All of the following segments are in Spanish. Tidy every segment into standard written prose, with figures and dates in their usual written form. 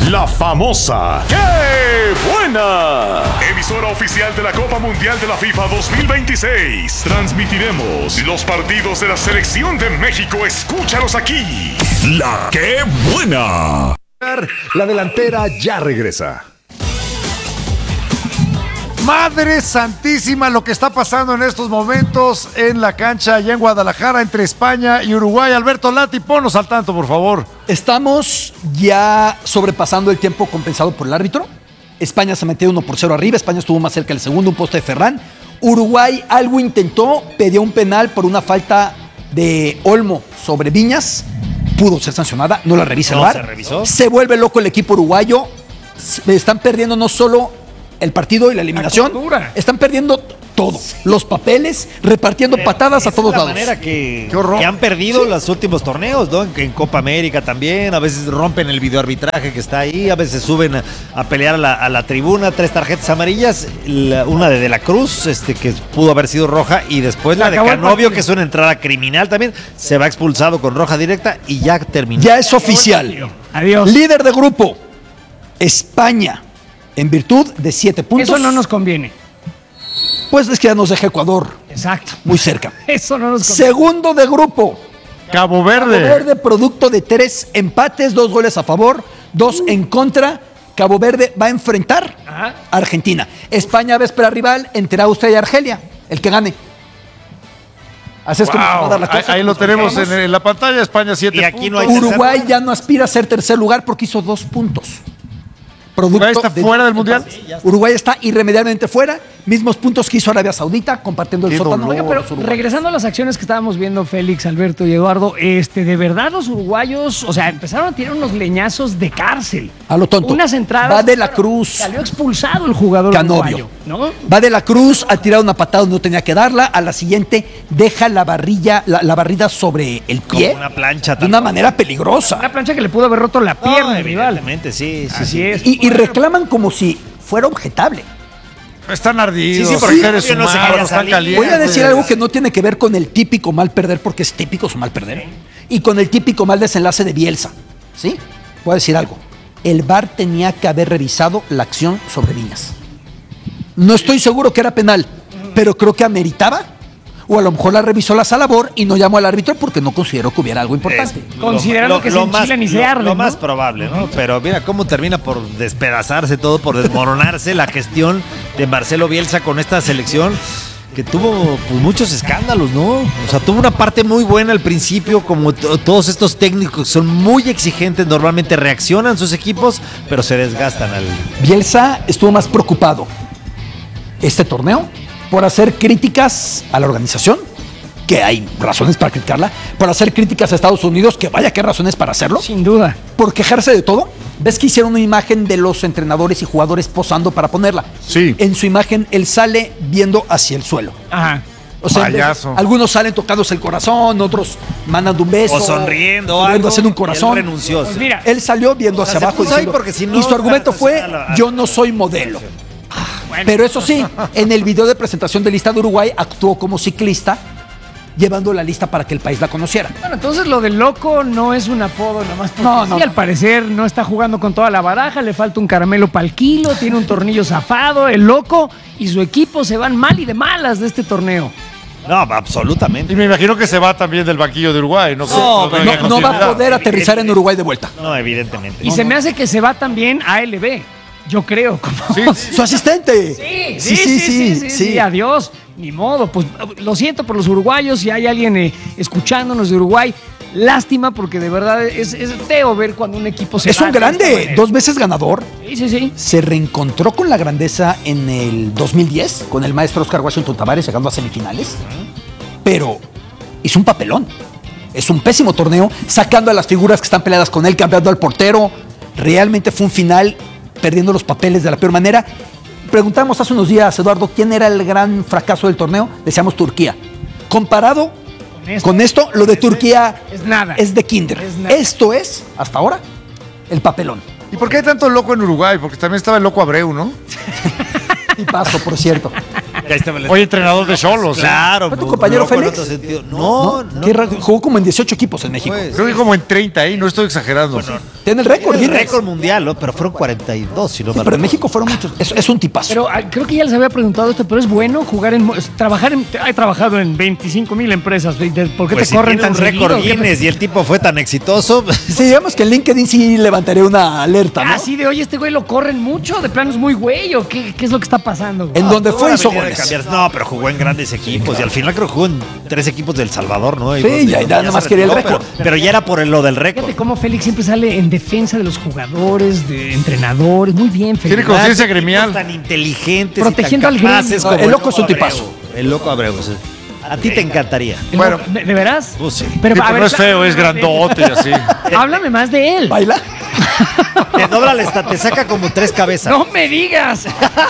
La famosa ¡Qué buena! Emisora oficial de la Copa Mundial de la FIFA 2026. Transmitiremos los partidos de la Selección de México. Escúchalos aquí. La ¡Qué buena! La delantera ya regresa. Madre santísima lo que está pasando en estos momentos en la cancha allá en Guadalajara entre España y Uruguay. Alberto Lati, ponnos al tanto, por favor. Estamos ya sobrepasando el tiempo compensado por el árbitro. España se metió 1-0 arriba, España estuvo más cerca del segundo, un poste de Ferran. Uruguay algo intentó, pidió un penal por una falta de Olmo sobre Viñas. Pudo ser sancionada, no la revisa el VAR. ¿Se revisó? Se vuelve loco el equipo uruguayo. Están perdiendo no solo el partido y la eliminación, están perdiendo todo. Los papeles, repartiendo patadas a todos lados. De la manera que han perdido los últimos torneos, ¿no? En Copa América también, a veces rompen el videoarbitraje que está ahí, a veces suben a pelear a la tribuna, 3 tarjetas amarillas, una de la Cruz, que pudo haber sido roja, y después la de Canovio, que es una entrada criminal también, se va expulsado con roja directa y ya terminó. Ya es oficial. Adiós. Líder de grupo, España, en virtud de 7 puntos. Eso no nos conviene. Pues es que ya nos deja Ecuador. Exacto. Muy cerca. Eso no nos conviene. Segundo de grupo. Cabo Verde. Cabo Verde, producto de 3 empates, 2 goles a favor, 2 en contra. Cabo Verde va a enfrentar a Argentina. España va a esperar rival entre Austria y Argelia. El que gane. Así es como se va a dar la cosa. Ahí lo tenemos en la pantalla. España 7 Y aquí no hay puntos. Uruguay ya no aspira a ser tercer lugar porque hizo 2 puntos. ¿Uruguay está fuera del Mundial? Uruguay está irremediablemente fuera. Mismos puntos que hizo Arabia Saudita, compartiendo el sótano. Oiga, pero regresando a las acciones que estábamos viendo, Félix, Alberto y Eduardo, de verdad los uruguayos, o sea, empezaron a tirar unos leñazos de cárcel. A lo tonto. Unas entradas. Va de la Cruz. Salió expulsado el jugador Canovio. uruguayo, ¿no? Va de la Cruz a tirar una patada donde no tenía que darla. A la siguiente deja la barrilla, la barrida sobre el pie. Como una plancha. De una manera peligrosa. Una plancha que le pudo haber roto la pierna al rival. Evidentemente, sí. Así es. Y reclaman como si fuera objetable. Están ardidos. Sí, porque seres no se humanos, quería están salir. calientes. Voy a decir algo que no tiene que ver con el típico mal perder, porque es típico su mal perder. Y con el típico mal desenlace de Bielsa. ¿Sí? Voy a decir algo. El VAR tenía que haber revisado la acción sobre Viñas. No estoy seguro que era penal, pero creo que ameritaba. O a lo mejor la revisó la Salabor y no llamó al árbitro porque no consideró que hubiera algo importante. Considerando que se enchilan y se arden, Lo ¿no? más probable, ¿no? Pero mira cómo termina por despedazarse todo, por desmoronarse la gestión de Marcelo Bielsa con esta selección que tuvo pues, muchos escándalos, ¿no? O sea, tuvo una parte muy buena al principio, como todos estos técnicos son muy exigentes, normalmente reaccionan sus equipos, pero se desgastan al... Bielsa estuvo más preocupado este torneo por hacer críticas a la organización, que hay razones para criticarla, por hacer críticas a Estados Unidos, que vaya que hay razones para hacerlo, Sin duda. por quejarse de todo. ¿Ves que hicieron una imagen de los entrenadores y jugadores posando para ponerla? Sí. En su imagen, él sale viendo hacia el suelo. Ajá. O sea, Payaso. algunos salen tocándose el corazón, otros mandando un beso. O sonriendo, algo, haciendo un y corazón. él renunció. Pues mira, Él salió viendo O sea, hacia se abajo puso ahí diciendo, porque si no, y su argumento para fue, sancionar a- yo no soy modelo. bueno, Pero eso sí, en el video de presentación de lista de Uruguay actuó como ciclista, llevando la lista para que el país la conociera. bueno, entonces lo del loco no es un apodo nada más. No. Al parecer no está jugando con toda la baraja, le falta un caramelo para el kilo, tiene un tornillo zafado, el loco y su equipo se van mal y de malas de este torneo. No, absolutamente. Y me imagino que se va también del banquillo de Uruguay. No No, No va a poder aterrizar en Uruguay de vuelta. No, evidentemente. Y se me hace que se va también a ALB, yo creo. Como... Su asistente. Sí, adiós. Ni modo, pues lo siento por los uruguayos, si hay alguien escuchándonos de Uruguay, lástima porque de verdad es feo ver cuando un equipo se Es va un de esta grande, manera. 2 veces ganador. Sí. Se reencontró con la grandeza en el 2010 con el maestro Oscar Washington Tabárez llegando a semifinales, pero hizo un papelón. Es un pésimo torneo, sacando a las figuras que están peleadas con él, cambiando al portero. Realmente fue un final perdiendo los papeles de la peor manera. Preguntamos hace unos días, Eduardo, ¿quién era el gran fracaso del torneo? Decíamos Turquía. Comparado con esto, lo de Turquía es nada. es de kinder. Es nada. Esto es, hasta ahora, el papelón. ¿Y por qué hay tanto loco en Uruguay? Porque también estaba el loco Abreu, ¿no? Y paso, por cierto. Ya estaba el- Oye, entrenador de Xolos. Claro. ¿Fue tu compañero loco en Félix? otro sentido. No, no. Qué raro, jugó como en 18 equipos en México. Pues, Creo que como en 30 ahí, no estoy exagerando. Tiene el récord, el Guinness. récord mundial, ¿no? Pero fueron 42, si no Sí, mal pero en recuerdo. México fueron muchos. Es un tipazo. Pero creo que ya les había preguntado esto, pero es bueno jugar he trabajado en 25,000 empresas. ¿Por qué Pues te corren tiene tan un récord seguido? ¿Qué- Guinness y el tipo fue tan exitoso. Sí, digamos que en LinkedIn sí levantaré una alerta, ¿no? Así de, oye, este güey lo corren mucho, de plano es muy güey, o qué es lo que está pasando, güey? En donde Tuvo fue la hizo habilidad de goles. cambiar. No, pero jugó en grandes equipos y al final creo que jugó en 3 equipos del Salvador, ¿no? Y Sí, donde- ya donde nada más se quería el retiró, récord. Pero ya era por lo del récord. Fíjate cómo Félix siempre sale en defensa de los jugadores, de entrenadores. Muy bien, Félix. Tiene conciencia gremial. Tan inteligentes, Protegiendo y tan al gremio. capaces No, como el loco es un Abreu. tipazo. El loco Abreu, sí. A ti te encantaría. Bueno. ¿De veras? Pues sí. Pero, Tipo, a ver, no es feo, es grandote y así. Háblame más de él. ¿Baila? Te dobla te saca como 3 cabezas. ¡No me digas!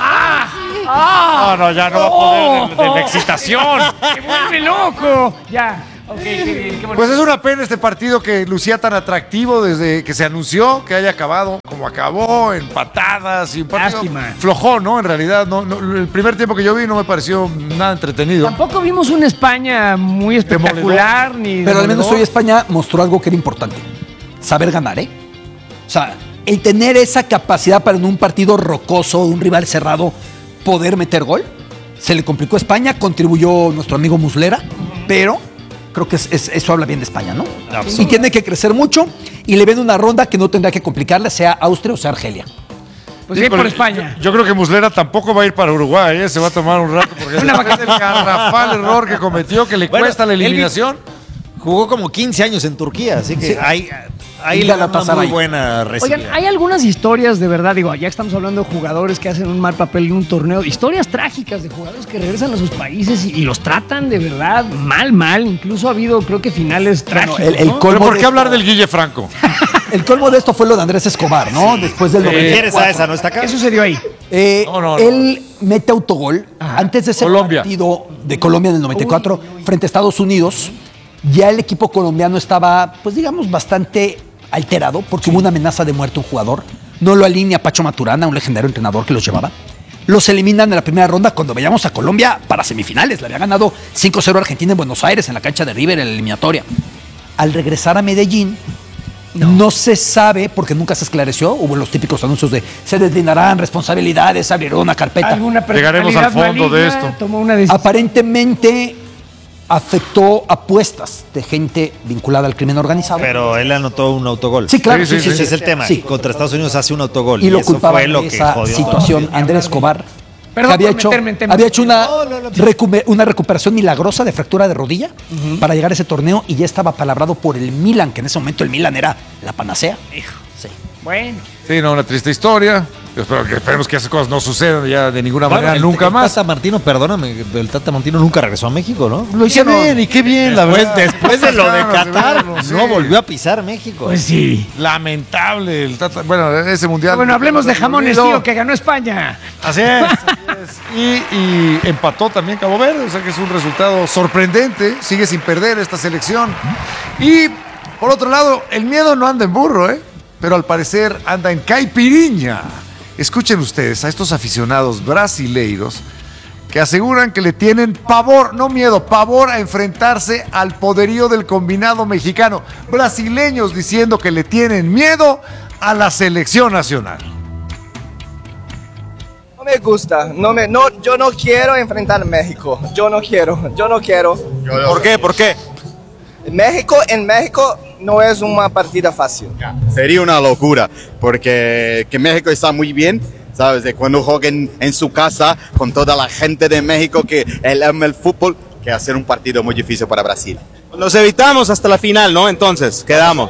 No, ya no va a poder de la excitación. ¡Me vuelve loco! Ya. Ok, qué bien, qué bonito. Pues es una pena este partido que lucía tan atractivo desde que se anunció que haya acabado como acabó, en patadas y un partido Lástima. flojón, ¿no? En realidad, el primer tiempo que yo vi no me pareció nada entretenido. Tampoco vimos una España muy espectacular ni. Pero al menos demoledor. hoy España mostró algo que era importante. Saber ganar, ¿eh? O sea, el tener esa capacidad para en un partido rocoso, un rival cerrado, poder meter gol. Se le complicó a España, contribuyó nuestro amigo Muslera, pero creo que eso habla bien de España, ¿no? Absolutamente. Y tiene que crecer mucho y le ven una ronda que no tendrá que complicarle, sea Austria o sea Argelia. Pues bien Híjole, por España. Yo creo que Muslera tampoco va a ir para Uruguay, ¿eh? Se va a tomar un rato porque después del garrafal error que cometió que le Bueno, cuesta la él eliminación. Jugó como 15 años en Turquía, así que Sí. ahí Y le da una Galatasaray. muy buena recibida. Oigan, hay algunas historias de verdad, digo, ya que estamos hablando de jugadores que hacen un mal papel en un torneo, historias trágicas de jugadores que regresan a sus países y los tratan de verdad mal, incluso ha habido creo que finales trágicos, el ¿no? Pero colmo ¿por de qué hablar esto- del Guille Franco? El colmo de esto fue lo de Andrés Escobar, ¿no? Después del ¿Te refieres 94. a esa? ¿No está acá? ¿Qué sucedió ahí? No. Él mete autogol antes de ese Colombia. partido de Colombia en el 94 frente a Estados Unidos. Ya el equipo colombiano estaba, pues digamos, bastante alterado porque hubo una amenaza de muerte a un jugador. No lo alinea Pacho Maturana, un legendario entrenador que los llevaba. Los eliminan en la primera ronda cuando veíamos a Colombia para semifinales. Le había ganado 5-0 a Argentina en Buenos Aires, en la cancha de River, en la eliminatoria. Al regresar a Medellín, no se sabe, porque nunca se esclareció, hubo los típicos anuncios de se deslindarán responsabilidades, abrirán una carpeta. ¿Alguna Llegaremos al personalidad fondo de maligna esto. tomó una decisión? Aparentemente afectó apuestas de gente vinculada al crimen organizado. Pero él anotó un autogol. Sí, claro, Sí, sí, sí, Ese sí. es el tema. Sí. Contra Estados Unidos hace un autogol. Y lo eso culpaban fue lo de que esa jodió. situación. Andrés Escobar, Perdón que había por hecho, meterme en temas. había hecho una recuperación milagrosa de fractura de rodilla para llegar a ese torneo y ya estaba palabrado por el Milan, que en ese momento el Milan era la panacea. Sí. Bueno, Sí, no, una triste historia. Esperemos que esas cosas no sucedan ya de ninguna Bueno, manera, el nunca más. Tata Martino, perdóname, el Tata Martino nunca regresó a México, ¿no? Lo hicieron bien, y qué bien, la verdad. Después de lo de Ganas Qatar, verlo, sí. no volvió a pisar México. pues sí. Lamentable el Tata. Bueno, ese mundial. Bueno, hablemos de jamones, Olvidó. tío, que ganó España. Así es. Y empató también Cabo Verde, o sea que es un resultado sorprendente. Sigue sin perder esta selección. Y por otro lado, el miedo no anda en burro, ¿eh? Pero al parecer anda en caipiriña. Escuchen ustedes a estos aficionados brasileiros que aseguran que le tienen pavor, no miedo, pavor a enfrentarse al poderío del combinado mexicano. Brasileños diciendo que le tienen miedo a la selección nacional. No me gusta, yo no quiero enfrentar a México, yo no quiero. ¿Por qué? ¿Por qué? En México no es una partida fácil. Sería una locura, porque que México está muy bien, ¿sabes? De cuando jueguen en su casa con toda la gente de México que él ama el fútbol, que hacer un partido muy difícil para Brasil. Nos evitamos hasta la final, ¿no? Entonces, quedamos.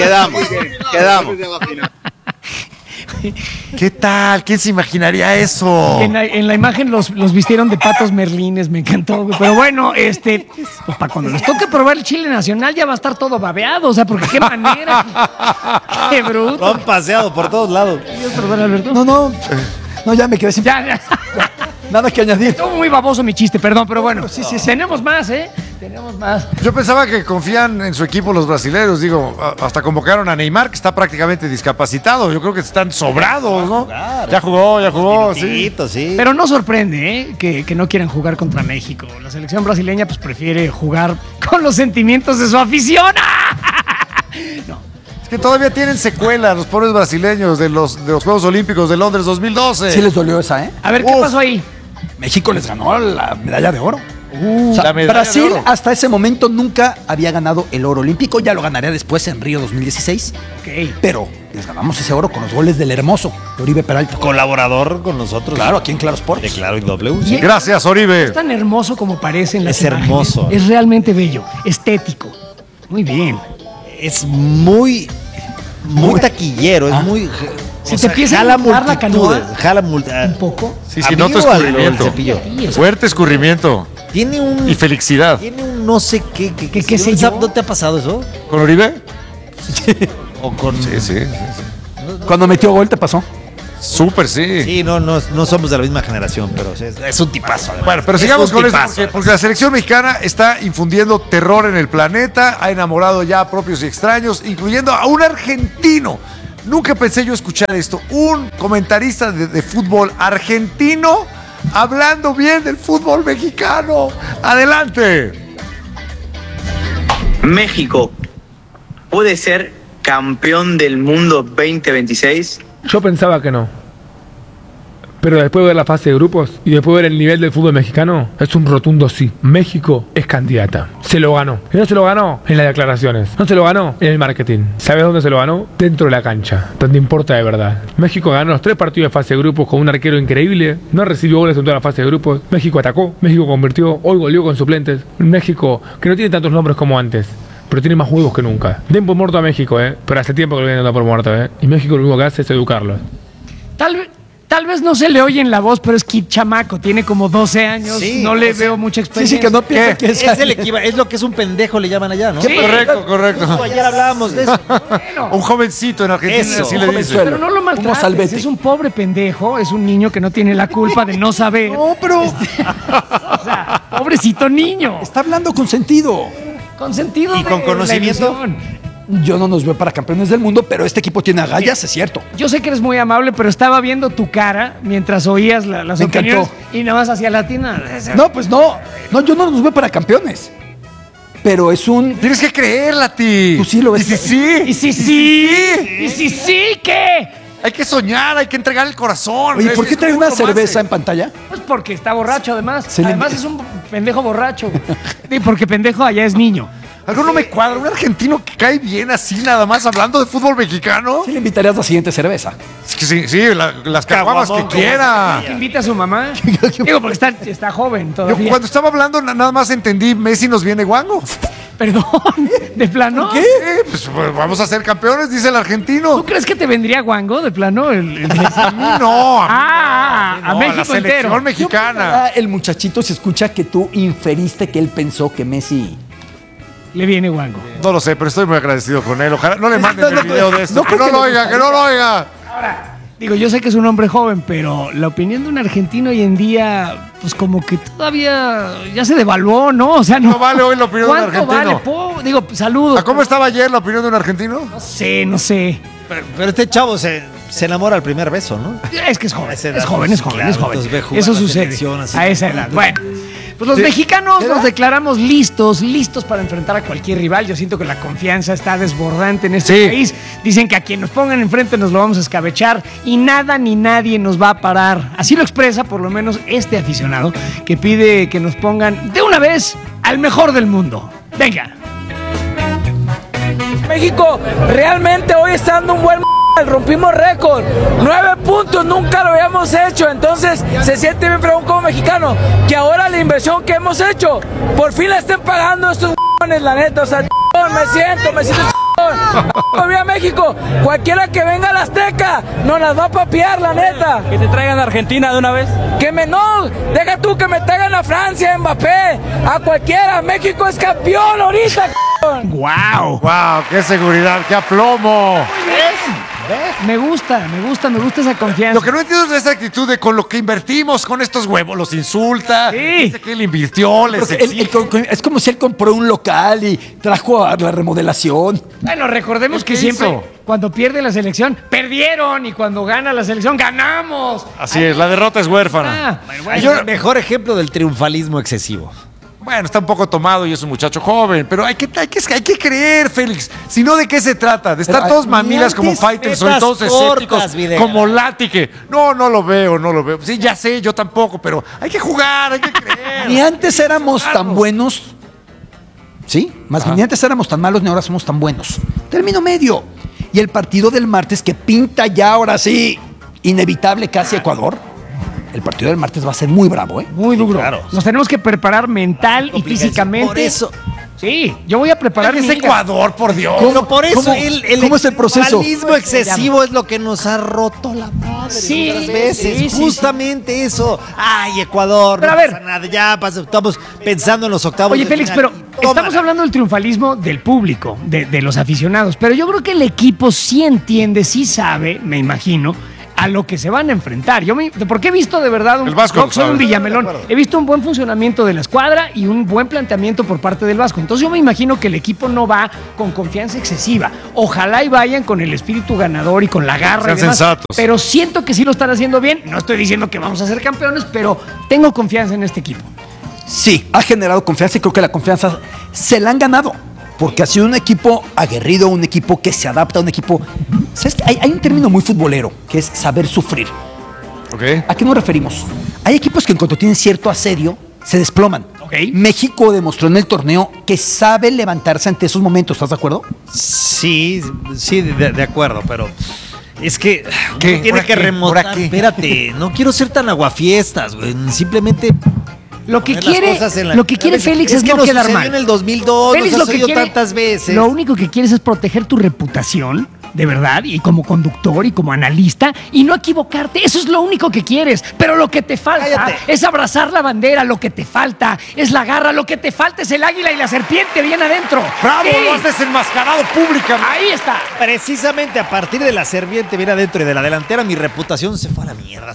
¿Qué tal? ¿Quién se imaginaría eso? En la imagen los vistieron de patos merlines, me encantó, güey. Pero bueno, pues para cuando les toque probar el chile nacional ya va a estar todo babeado, o sea, porque qué manera. Qué Lo bruto. han paseado por todos lados. Perdón, Alberto. No, ya me quedé sin Ya. nada que añadir. Estuvo muy baboso mi chiste, perdón, pero bueno. Sí. Tenemos más, ¿eh? tenemos más. Yo pensaba que confían en su equipo los brasileños. Digo, hasta convocaron a Neymar, que está prácticamente discapacitado. Yo creo que están sobrados, ¿no? Ya jugó, sí. Pero no sorprende, que no quieran jugar contra México. La selección brasileña pues prefiere jugar con los sentimientos de su afición. Es que todavía tienen secuelas los pobres brasileños de los Juegos Olímpicos de Londres 2012. Sí les dolió esa, ¿eh? A ver, ¿qué pasó ahí? México les ganó la medalla de oro. O sea, La medalla Brasil de oro. hasta ese momento nunca había ganado el oro olímpico, ya lo ganaría después en Río 2016. Ok. Pero les ganamos ese oro con los goles del Hermoso, de Oribe Peralta. Colaborador con nosotros. Claro, aquí en Claro Sports. De Claro y W. Y- Gracias, Oribe. Es tan hermoso como parece en las Es imágenes. hermoso. Es realmente bello, estético. Muy bien. Es muy taquillero, es muy... Se te empieza a inundar la canoa. Jala Un poco. Sí, ¿A sí, mí noto o al escurrimiento. Cepillo? Fuerte escurrimiento. Tiene un... Y felicidad. Tiene un no sé qué... ¿Qué sé yo? ¿No te ha pasado eso? ¿Con Oribe? O con... Sí. Cuando metió gol te pasó. Súper, sí. Sí, no somos de la misma generación, pero es un tipazo. además. Bueno, pero Es sigamos un con eso, tipazo. porque la selección mexicana está infundiendo terror en el planeta, ha enamorado ya a propios y extraños, incluyendo a un argentino. Nunca pensé yo escuchar esto. Un comentarista de fútbol argentino hablando bien del fútbol mexicano. Adelante. México puede ser campeón del mundo 2026. Yo pensaba que no. Pero después de ver la fase de grupos y después de ver el nivel del fútbol mexicano, es un rotundo sí. México es candidata. Se lo ganó. Y no se lo ganó en las declaraciones. No se lo ganó en el marketing. ¿Sabes dónde se lo ganó? Dentro de la cancha. Donde importa de verdad. México ganó los 3 partidos de fase de grupos con un arquero increíble. No recibió goles en toda la fase de grupos. México atacó. México convirtió. Hoy goleó con suplentes. México que no tiene tantos nombres como antes, pero tiene más huevos que nunca. Den por muerto a México, pero hace tiempo que lo vienen dando por muerto, Y México lo único que hace es educarlo. Tal vez no se le oye en la voz, pero es que chamaco, tiene como 12 años, Sí, no le o sea, veo mucha experiencia. Sí, que no piensa que es... Es lo que es un pendejo, le llaman allá, ¿no? Sí. Correcto. Ayer hablábamos de eso. Un jovencito en Argentina, Eso, así un le dice. jovenzuelo. Pero no lo Como maltrates, Salvete. es un pobre pendejo, es un niño que no tiene la culpa de no saber. No, pero O sea, pobrecito niño, está hablando con sentido. con sentido ¿Y de con conocimiento? la ilusión. Yo no nos veo para campeones del mundo, pero este equipo tiene agallas, es cierto. Yo sé que eres muy amable, pero estaba viendo tu cara mientras oías las Me opiniones encantó. y nada más hacia latina. No, pues no. No, yo no nos veo para campeones. Pero es un... Tienes que creerla, ti. Tú sí lo ves. Y sí. ¿Y si sí qué? Hay que soñar, hay que entregar el corazón. Oye, ¿por qué trae una cerveza en en pantalla? Pues porque está borracho además. Se le- Además es un pendejo borracho. Y porque pendejo allá es niño. Algo no me cuadra, un argentino que cae bien así nada más hablando de fútbol mexicano. Sí le invitarías la siguiente cerveza. Es que sí, las caguamas que quiera. Que invita a su mamá. Digo, porque está joven Yo todavía. cuando estaba hablando nada más entendí, Messi nos viene guango. Perdón, de plano. ¿Qué? Pues vamos a ser campeones, dice el argentino. ¿Tú crees que te vendría guango de plano? A mí no. A No, México la selección entero. mexicana. Ah, el muchachito se escucha que tú inferiste que él pensó que Messi... Le viene guango. No lo sé, pero estoy muy agradecido con él. Ojalá no le manden el No, video de esto. no que creo no que lo le oiga, que no lo oiga. Digo, yo sé que es un hombre joven, pero la opinión de un argentino hoy en día, pues como que todavía ya se devaluó, ¿no? O sea, no. No vale hoy la opinión de un ¿Cuánto argentino. vale? Digo, saludos. ¿A cómo estaba ayer la opinión de un argentino? No sé. Pero este chavo se enamora al primer beso, ¿no? Es que es joven. A esa edad, Es joven. claro, entonces ve jugar Eso la sucede selección así a esa como- edad. Bueno. Pues los mexicanos nos declaramos listos para enfrentar a cualquier rival. Yo siento que la confianza está desbordante en este país. Dicen que a quien nos pongan enfrente nos lo vamos a escabechar y nada ni nadie nos va a parar. Así lo expresa por lo menos este aficionado que pide que nos pongan de una vez al mejor del mundo. Venga. México realmente hoy está dando un buen rompimos récord, 9 puntos, nunca lo habíamos hecho, entonces se siente bien fregón como mexicano, que ahora la inversión que hemos hecho, por fin la estén pagando estos la neta, o sea, me siento Todavía México, cualquiera que venga a la Azteca, nos las va a papear, la neta. Que te traigan a Argentina de una vez. Deja tú que me traigan a Francia, Mbappé, a cualquiera, México es campeón ahorita. ¡Wow! ¡Wow! ¡Qué seguridad! ¡Qué aplomo! Me gusta esa confianza. Lo que no entiendo es esa actitud de con lo que invertimos con estos huevos, los insulta, dice que él invirtió, les es como si él compró un local y trajo a la remodelación. Bueno, recordemos que siempre, cuando pierde la selección, perdieron, y cuando gana la selección, ganamos. Así es, la derrota es huérfana. Es el mejor ejemplo del triunfalismo excesivo. Bueno, está un poco tomado y es un muchacho joven, pero hay que creer, Félix. Si no, ¿de qué se trata? De estar todos mamilas como fighters o todos escépticos como Lati, que no lo veo. Sí, ya sé, yo tampoco, pero hay que jugar, hay que creer. Ni antes éramos tan buenos, ¿sí? Más bien, ni antes éramos tan malos, ni ahora somos tan buenos. Término medio. Y el partido del martes que pinta ya ahora sí, inevitable casi Ecuador. El partido del martes va a ser muy bravo, ¿eh? Muy duro. Claro. Nos tenemos que preparar mental y físicamente. Por eso. Sí, yo voy a preparar mi Ecuador, por Dios. Pero por eso ¿Cómo es el proceso? El triunfalismo excesivo es lo que nos ha roto la madre otras veces. Justamente eso. Ay, Ecuador, pero no pasa nada. Ya estamos pensando en los octavos. Oye, Félix, pero estamos hablando del triunfalismo del público, de los aficionados. Pero yo creo que el equipo sí entiende, sí sabe, me imagino, a lo que se van a enfrentar. Porque he visto de verdad soy un Villamelón. He visto un buen funcionamiento de la escuadra y un buen planteamiento por parte del Vasco. Entonces yo me imagino que el equipo no va con confianza excesiva. Ojalá y vayan con el espíritu ganador y con la garra y demás. Sensatos. Pero siento que sí lo están haciendo bien. No estoy diciendo que vamos a ser campeones, pero tengo confianza en este equipo. Sí, ha generado confianza y creo que la confianza se la han ganado. Porque ha sido un equipo aguerrido, un equipo que se adapta, un equipo... ¿Sabes qué? Hay un término muy futbolero, que es saber sufrir. Okay. ¿A qué nos referimos? Hay equipos que en cuanto tienen cierto asedio, se desploman. Okay. México demostró en el torneo que sabe levantarse ante esos momentos, ¿estás de acuerdo? Sí, de acuerdo, pero... Es que tiene que remontar. Espérate, no quiero ser tan aguafiestas, güey. Simplemente... Lo que quiere Félix es no quedar mal. En el 2002, Félix lo que quiere tantas veces. Lo único que quieres es proteger tu reputación, de verdad, y como conductor y como analista, y no equivocarte. Eso es lo único que quieres. Pero lo que te falta es abrazar la bandera. Lo que te falta es la garra. Lo que te falta es el águila y la serpiente bien adentro. ¡Bravo! Lo has desenmascarado públicamente. Ahí está. Precisamente a partir de la serpiente bien adentro y de la delantera, mi reputación se fue a la mierda.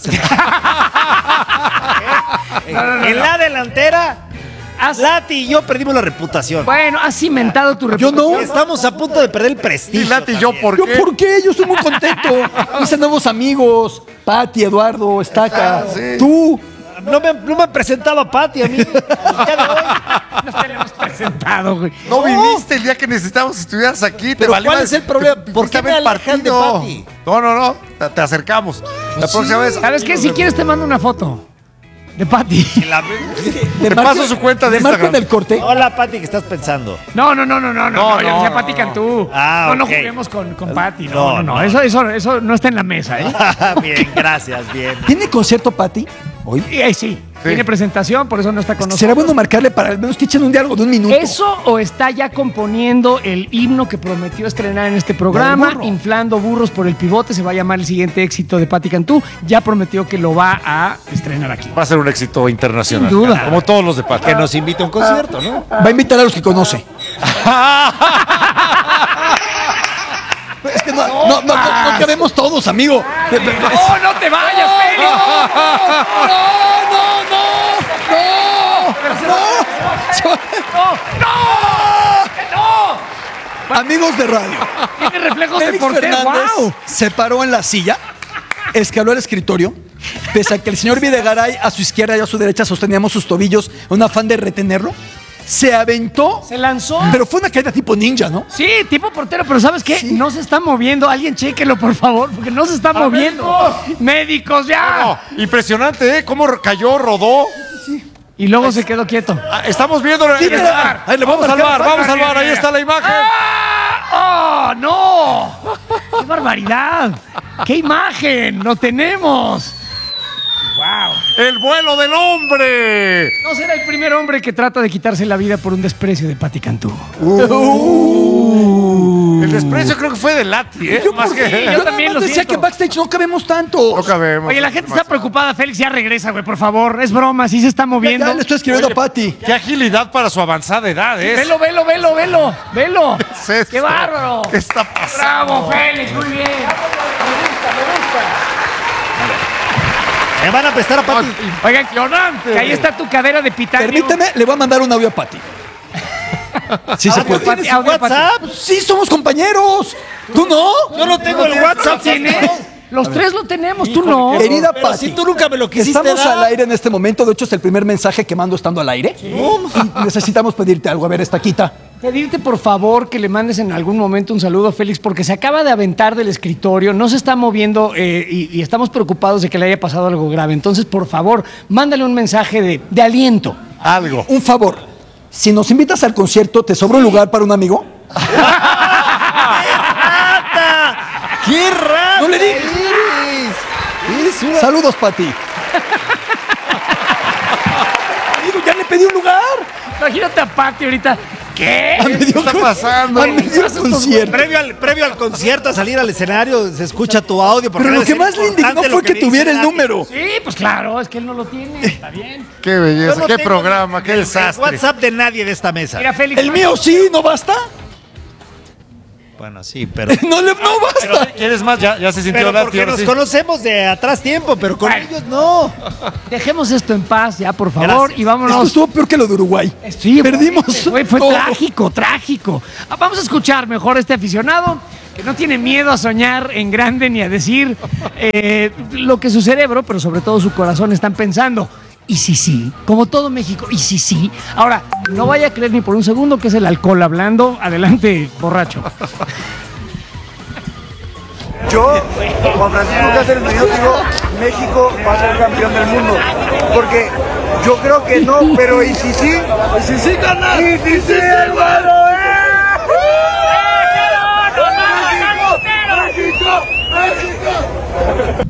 En la delantera, Lati y yo perdimos la reputación. Bueno, has cimentado tu reputación. Yo no. Estamos a punto de perder el prestigio. Y Lati y yo, ¿por qué? ¿Por qué? Yo estoy muy contento. Hice nuevos amigos. Pati, Eduardo, Estaca. Sí. Tú. No me han presentado a Pati a mí. El día de hoy. No te lo hemos presentado, güey. No viniste el día que necesitábamos que estuvieras aquí. Pero ¿cuál es el problema? ¿Por qué me alejan de Pati? No. Te acercamos. La próxima vez. ¿Sabes qué? Si quieres te mando una foto de Pati. Te paso su cuenta de Instagram. Marco en el corte. Hola, Pati, ¿qué estás pensando? No. Yo decía Pati Cantú. No juguemos con Pati. No. Eso no está en la mesa, ¿eh? Bien, gracias, bien. ¿Tiene concierto Pati hoy? Sí. Tiene presentación, por eso no está con nosotros. ¿Será bueno marcarle para al menos que echen un diálogo de un minuto? ¿Eso o está ya componiendo el himno que prometió estrenar en este programa? Inflando burros por el pivote, se va a llamar el siguiente éxito de Pati Cantú. Ya prometió que lo va a estrenar aquí. Va a ser un éxito internacional. Sin duda. Como todos los de Pati. Que nos invite a un concierto, ¿no? Va a invitar a los que conoce. Es que no cabemos todos, amigo. ¡No te vayas, Félix! ¡No! Amigos de radio. Tiene reflejos de Félix portero. Fernández ¡Wow! se paró en la silla, escaló al escritorio, pese a que el señor Videgaray a su izquierda y a su derecha sosteníamos sus tobillos, un afán de retenerlo. Se aventó. Se lanzó. Pero fue una caída tipo ninja, ¿no? Sí, tipo portero, pero ¿sabes qué? Sí. No se está moviendo. Alguien chéquelo, por favor, porque no se está moviendo. ¡Médicos, ya! No, impresionante, ¿eh? Cómo cayó, rodó. Sí. Y luego se quedó quieto. Estamos viendo sí, el bar. Ahí le vamos al bar, ahí está la imagen. ¡Oh, no! ¡Qué barbaridad! ¡Qué imagen! ¡Lo tenemos! ¡Wow! ¡El vuelo del hombre! No será el primer hombre que trata de quitarse la vida por un desprecio de Pati Cantú. El desprecio creo que fue de Lati, ¿eh? Yo también lo decía siento. que backstage no cabemos tanto. No cabemos. Oye, la gente está preocupada. Félix, ya regresa, güey, por favor. Es broma, sí se está moviendo. Ya le estoy escribiendo a Pati. Qué agilidad para su avanzada edad, ¿eh? Velo. ¿Qué es ¡Qué bárbaro! ¿Qué está pasando? ¡Bravo, Félix! Muy bien. Me van a prestar a Pati. Oigan, que ahí está tu cadera de pitanio. Permíteme, le voy a mandar un audio a Pati. Sí se puede. ¿Tienes su WhatsApp? Sí, somos compañeros. ¿Tú no? Yo no tengo el WhatsApp. ¿Tienes? Los tres lo tenemos, tú no. Querida Pero Pati, si tú nunca me lo quisiste estamos dar. al aire en este momento. De hecho, es el primer mensaje que mando estando al aire. Y necesitamos pedirte algo. A ver, Estaquita. Pedirte por favor que le mandes en algún momento un saludo a Félix porque se acaba de aventar del escritorio, no se está moviendo y estamos preocupados de que le haya pasado algo grave. Entonces, por favor, mándale un mensaje de aliento. Algo. Un favor. Si nos invitas al concierto, ¿te sobra un lugar para un amigo? ¡Qué raro! ¡No le digas! Saludos, Pati. Amigo, ya le pedí un lugar. Imagínate a Pati ahorita. ¿Qué? ¿Qué está pasando? A medio concierto. Previo al concierto, a salir al escenario, se escucha tu audio. Pero lo que más le indignó fue que tuviera el número. Sí, pues claro, es que él no lo tiene. Está bien. Qué belleza, Yo no qué tengo programa, qué desastre. El WhatsApp de nadie de esta mesa. Mira, Félix. El mío sí, ¿no basta? Bueno, sí, pero. No basta. ¿Quieres más? Ya se sintió Pero la porque nos conocemos de atrás tiempo, pero con ellos no. Dejemos esto en paz ya, por favor, Gracias. y vámonos. Esto estuvo peor que lo de Uruguay. Sí, Perdimos fue todo. trágico. Vamos a escuchar mejor a este aficionado que no tiene miedo a soñar en grande ni a decir lo que su cerebro, pero sobre todo su corazón están pensando. Y sí, como todo México, y sí. Ahora, no vaya a creer ni por un segundo que es el alcohol hablando. Adelante, borracho. Yo, Juan Francisco Cáceres, yo digo, México va a ser campeón del mundo. Porque yo creo que no, pero y si sí, carnal. Y si sí, hermano, ¡México!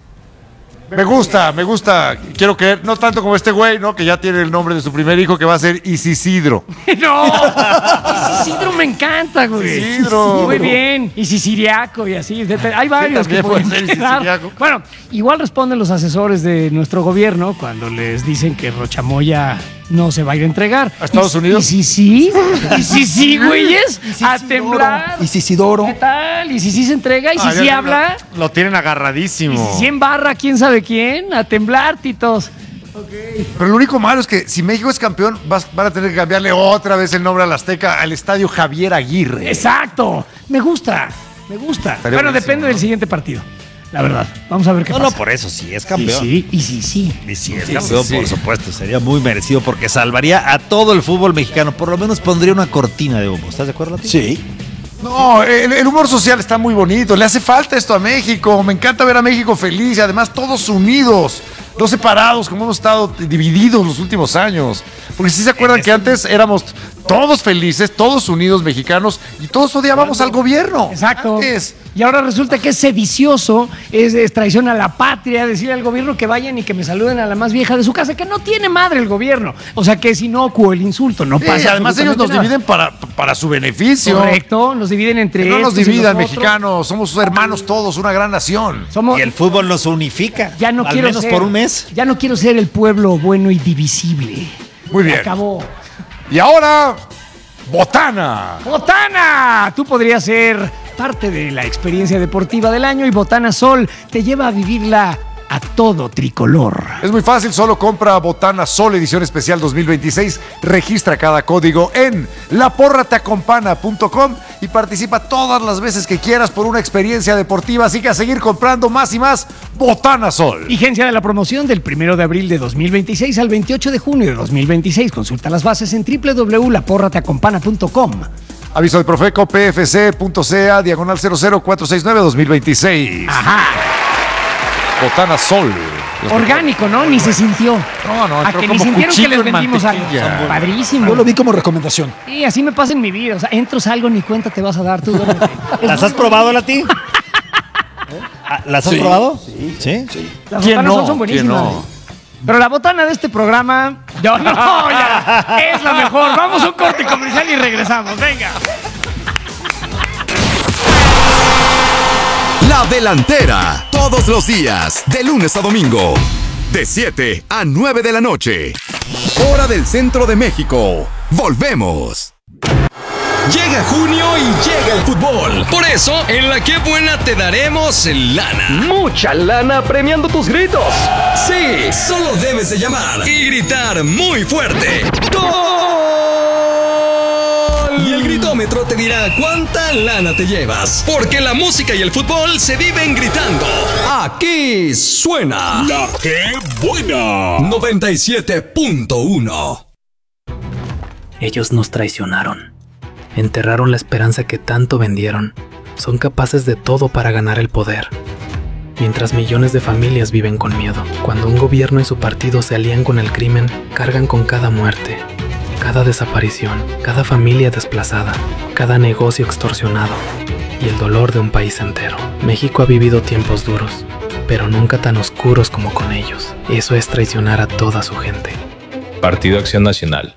Me gusta. Quiero creer, no tanto como este güey, ¿no? Que ya tiene el nombre de su primer hijo, que va a ser Isisidro. ¡No! Isidro me encanta, güey. Isidro. Muy bien. Y Siciliaco y así. Hay varios que pueden puede ser quedar. Siciliaco. Bueno, igual responden los asesores de nuestro gobierno cuando les dicen que Rochamoya no se va a ir a entregar. ¿A Estados Unidos? Y sí, güeyes. A temblar. Y Isidoro. ¿Qué tal? Y si se entrega, y si habla. Lo tienen agarradísimo. Y si embarra, quién sabe quién. A temblar, titos. Pero lo único malo es que si México es campeón, van a tener que cambiarle otra vez el nombre al Azteca al Estadio Javier Aguirre. Exacto. Me gusta. Bueno, buenísimo, depende del siguiente partido. La verdad. Vamos a ver qué pasa. No, por eso sí es campeón. Sí. Y si es campeón, por supuesto, sería muy merecido porque salvaría a todo el fútbol mexicano. Por lo menos pondría una cortina de humo. ¿Estás de acuerdo, Lati? Sí. No, el humor social está muy bonito. Le hace falta esto a México. Me encanta ver a México feliz y además todos unidos, no separados, como hemos estado divididos los últimos años. Porque si se acuerdan que antes éramos todos felices, todos unidos mexicanos y todos odiábamos al gobierno. Exacto. Antes. Y ahora resulta que es sedicioso, es traición a la patria, decirle al gobierno que vayan y que me saluden a la más vieja de su casa, que no tiene madre el gobierno. O sea que es inocuo el insulto, no pasa. Y además ellos nos dividen para su beneficio. Correcto, nos dividen entre Que no nos estos y dividan, los otros. mexicanos. Somos hermanos todos, una gran nación. Y el fútbol nos unifica. Ya no al quiero menos ser, por un mes. Ya no quiero ser el pueblo bueno y divisible. Muy bien. Se acabó. Y ahora, Botana. ¡Botana! Tú podrías ser parte de la experiencia deportiva del año y Botana Sol te lleva a vivirla a todo tricolor. Es muy fácil, solo compra Botana Sol edición especial 2026, registra cada código en laporrateacompana.com y participa todas las veces que quieras por una experiencia deportiva, así que a seguir comprando más y más Botana Sol. Vigencia de la promoción del 1 de abril de 2026 al 28 de junio de 2026. Consulta las bases en www.laporrateacompana.com. Aviso de Profeco pfc.ca /00469-2026. Ajá. Botana Sol. Orgánico, ¿no? Ni se sintió. No, a entró que ni como sintieron que cuchillo les en vendimos algo. mantequilla. Padrísimo. Yo lo vi como recomendación. Sí, así me pasa en mi vida. O sea, entro, salgo, ni cuenta te vas a dar. Tú duérmete. ¿Las has probado, Lati? ¿Las has probado? Sí. Las ¿Quién botanas no? son buenísimas. ¿Quién no? Pero la botana de este programa, ya, es la mejor. Vamos a un corte comercial y regresamos. Venga. La Delantera, todos los días, de lunes a domingo, de 7 a 9 de la noche. Hora del centro de México. Volvemos. Llega junio y llega el fútbol. Por eso, en La Qué Buena te daremos lana. Mucha lana premiando tus gritos. Sí, solo debes de llamar y gritar muy fuerte. ¡Gol! Y el gritómetro te dirá cuánta lana te llevas. Porque la música y el fútbol se viven gritando. Aquí suena La Que Buena 97.1. Ellos nos traicionaron. Enterraron la esperanza que tanto vendieron. Son capaces de todo para ganar el poder. Mientras millones de familias viven con miedo. Cuando un gobierno y su partido se alían con el crimen, cargan con cada muerte, cada desaparición, cada familia desplazada, cada negocio extorsionado y el dolor de un país entero. México ha vivido tiempos duros, pero nunca tan oscuros como con ellos. Eso es traicionar a toda su gente. Partido Acción Nacional.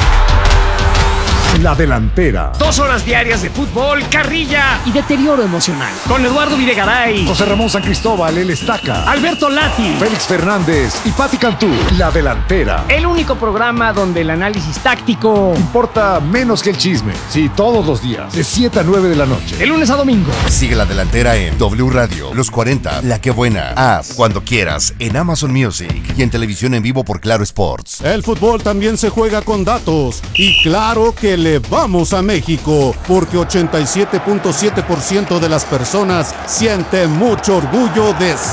La Delantera. 2 horas diarias de fútbol, carrilla y deterioro emocional. Con Eduardo Videgaray, José Ramón San Cristóbal, el Estaca. Alberto Lati, Félix Fernández y Pati Cantú. La Delantera. el único programa donde el análisis táctico Importa menos que el chisme. Sí, todos los días. De 7 a 9 de la noche. de lunes a domingo. Sigue La Delantera en W Radio, Los 40, La Que Buena, Haz, cuando quieras, en Amazon Music y en televisión en vivo por Claro Sports. El fútbol también se juega con datos. Y claro que le vamos a México, porque 87.7% de las personas sienten mucho orgullo de